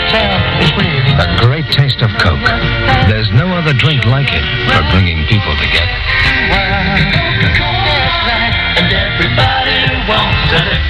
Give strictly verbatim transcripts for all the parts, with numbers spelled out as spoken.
A great taste of Coke. There's no other drink like it for bringing people together. And everybody wants it.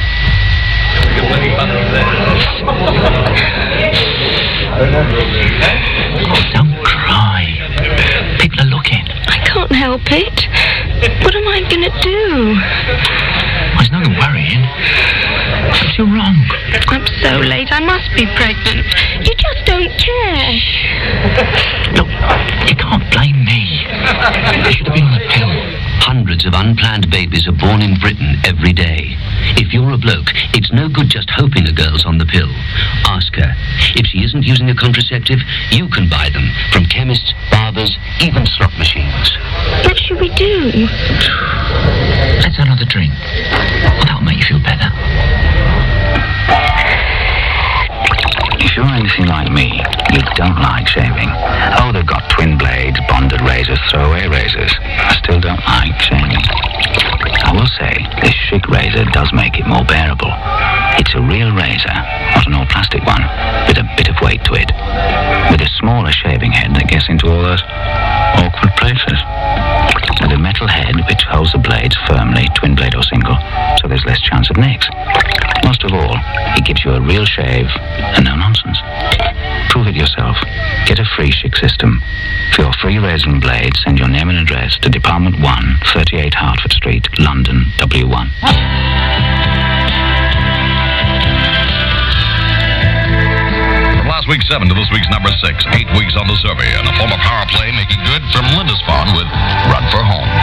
Don't cry. People are looking. I can't help it. What am I going to do? There's no worrying. But you're wrong. I'm so late. I must be pregnant. You just don't care. Look, you can't blame me. I should have been on the pill. Hundreds of unplanned babies are born in Britain every day. If you're a bloke, it's no good just hoping a girl's on the pill. Ask her. If she isn't using a contraceptive, you can buy them from chemists, barbers, even slot machines. What should we do? Let's have another drink. Well, that'll make you feel better. If you're anything like me, you don't like shaving. Oh, they've got twin blades, bonded razors, throwaway razors. I still don't like shaving. I will say, this Schick razor does make it more bearable. It's a real razor, not an old plastic one, with a bit of weight to it. With a smaller shaving head that gets into all those awkward places. With a metal head which holds the blades firmly, twin blade or single, so there's less chance of nicks. Most of all, it gives you a real shave and no nonsense. Prove it yourself. Get a free Schick system. For your free razor and blade, send your name and address to Department one, thirty-eight Hertford Street, London, W one. Last week's seven to this week's number six. Eight weeks on the survey and a former power play making good from Lindisfarne with Run for Home.